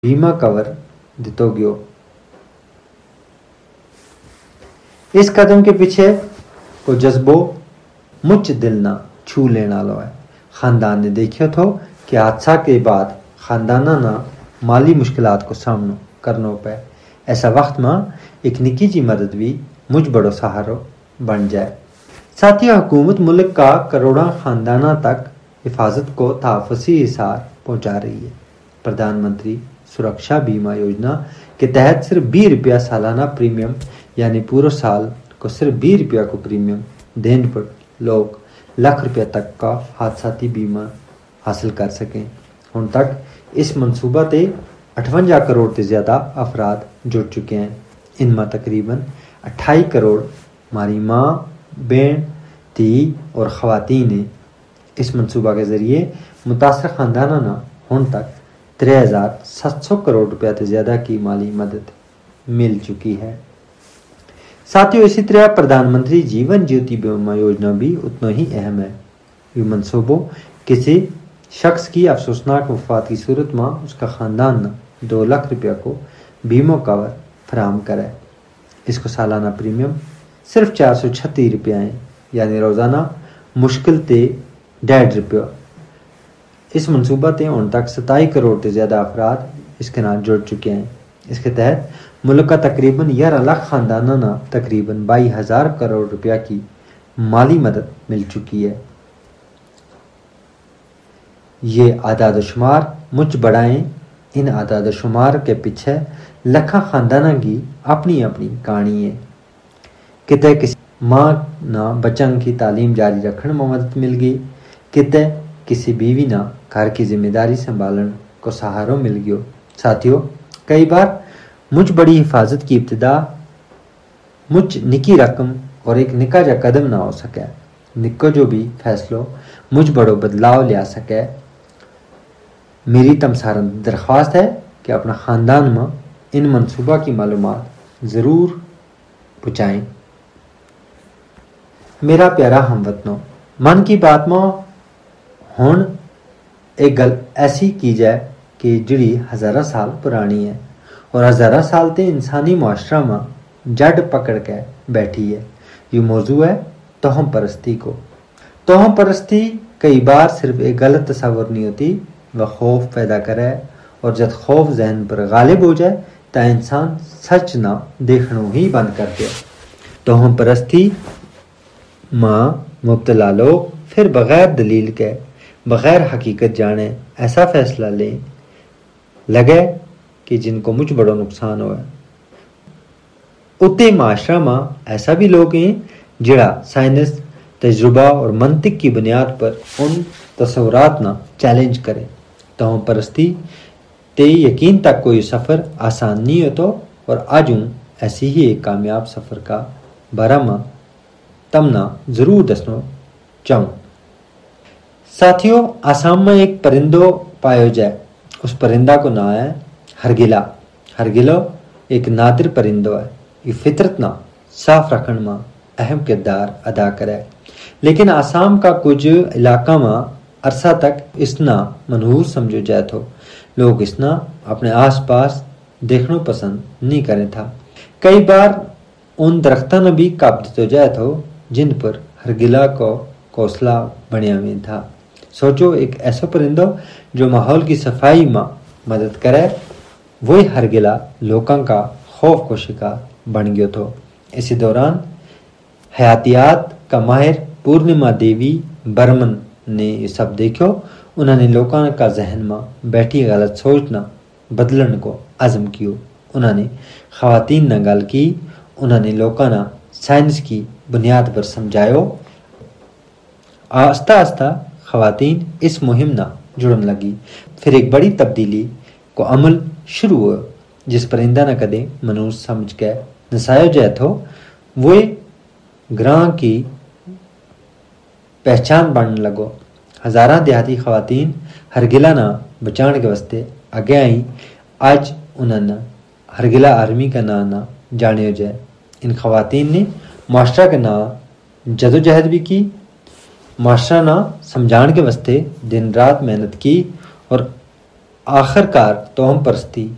बीमा कवर दितो गयो। इस कदम के पीछे को जज्बो मुझ दिल ना छू लेने वाला है। खानदान ने देखियो थो कि हादसा के बाद खानदाना ना माली मुश्किलात को सामनो करनो पे। ऐसा वक्त में एक निकी जी मदद भी मुझ बड़ो सहारो बन जाए। साथियों, हुकूमत मुल्क का करोड़ों खानदाना तक हिफाजत को तहफ़्फ़ुज़ी हिसार पहुँचा रही है। प्रधानमंत्री सुरक्षा बीमा योजना के तहत सिर्फ 20 रुपया सालाना प्रीमियम यानी पूरे साल को सिर्फ 20 रुपया को प्रीमियम देने पर लोग लाख रुपया तक का हादसाती बीमा हासिल कर सकें। उन तक इस मनसूबा से 58 करोड़ से ज़्यादा अफराद जुड़ चुके हैं। इनमें तकरीबन 28 करोड़ हमारी माँ, बहन, धी और ख़वातीन ने इस मनसूबा के ज़रिए मुतासर ख़ानदाना ना उन तक 3,700 करोड़ रुपया से ज़्यादा की माली मदद मिल चुकी है। साथियों, इसी तरह प्रधानमंत्री जीवन ज्योति बीमा योजना भी उतना ही अहम है। ये मनसूबों किसी शख्स की अफसोसनाक वफात की सूरत में उसका ख़ानदान 2 लाख रुपया को बीमा कवर फराहम करे। इसको सालाना प्रीमियम सिर्फ 436 रुपया है, यानी रोज़ाना मुश्किल ते 1.5 रुपया। इस मनसूबा से उन तक 27 करोड़ से ज़्यादा अफराद इसके नाम जुड़ चुके हैं। इसके तहत मुल्क का तकरीबन 11 लाख खानदाना ना तकरीबन 22,000 करोड़ रुपया की माली मदद मिल चुकी है। ये आदाद शुमार मुझ बढ़ाएं। इन आदाद शुमार के पीछे लखा खानदाना की अपनी अपनी कहानी है। किते किसी माँ ना बच्चों की तालीम जारी रखने में मदद मिल गई, किते किसी बीवी ना घर की जिम्मेदारी संभालने को सहारा मिल गयो। साथियों, कई बार मुझ बड़ी हिफाजत की इब्तिदा मुझ निकी रकम और एक निका जा कदम ना हो सके। निको जो भी फैसलो मुझ बड़ो बदलाव ले आ सके। मेरी तम सारन दरख्वास्त है कि अपना ख़ानदान में इन मनसूबा की मालूमात ज़रूर पहुँचाएँ। मेरा प्यारा हमवतनों, मन की बात में हुण एक गल ऐसी की जाए कि जिड़ी हज़ारा साल पुरानी है और हज़ारा साल ते इंसानी मुआशरा में जड़ पकड़ के बैठी है। ये मौजू है तोहम परस्ती को। तोहम परस्ती कई बार सिर्फ एक गलत तस्वर नहीं होती, वह खौफ पैदा करे, और जब खौफ जहन पर गालिब हो जाए तो इंसान सच ना देखना ही बंद कर दे। तोहम परस्ती माँ मुब्तला लोग फिर बग़ैर दलील के, बग़ैर हकीकत जाने ऐसा फैसला ले लगे कि जिनको मुझ बड़ो नुकसान होए। उतने माशरा में ऐसा भी लोग हैं जिड़ा साइंस, तजुर्बा और मंतिक की बुनियाद पर उन तस्वुरात ना चैलेंज करे। तोहम परस्ती ते यकीन तक कोई सफ़र आसान नहीं होता, और आज हूँ ऐसी ही एक कामयाब सफ़र का बारे में तमना ज़रूर दसना चाहूँ। साथियों, आसाम में एक परिंदो पायो जाए। उस परिंदा को नाम है हरगिला। हरगिलो एक नादिर परिंदो है। ये फितरत ना साफ रखने में अहम किरदार अदा करे, लेकिन आसाम का कुछ इलाका में अरसा तक इसना मनहूस समझो जाए तो लोग इसना अपने आस पास देखना पसंद नहीं करें था। कई बार उन दरख्तों ने भी काबू तो जाए तो जिन पर हरगिला को घोंसला बनिया हुआ था। सोचो, एक ऐसा परिंदो जो माहौल की सफाई में मदद करे, वही हरगिला लोगों का खौफ को शिकार बन गयो तो। इसी दौरान हयातियात का माहिर पूर्णिमा देवी बर्मन ने ये सब देखो। उन्होंने लोगों का जहन में बैठी गलत सोचना बदलने को आज़म कियो। उन्होंने ख़वातीन न गल की, उन्होंने लोगों ना साइंस की बुनियाद पर समझायो। आस्ता आस्ता ख़वातीन इस मुहिम ना जुड़न लगी। फिर एक बड़ी तब्दीली को अमल शुरू हुआ। जिस परिंदा न कदे मनुष्य समझ के नसायो जाए तो वो ग्रां की पहचान बनने लगो। हज़ारा देहाती ख़वातीन हरगिला ना बचाने के वास्ते आगे आई। आज उन्होंने हरगिला आर्मी का नाम ना जाने जाए। इन ख़वातीन ने माशरा के नाम जदोजहद भी की, माशरा ना समझाने के वास्ते दिन रात मेहनत की, और आखिरकार तोहम परस्ती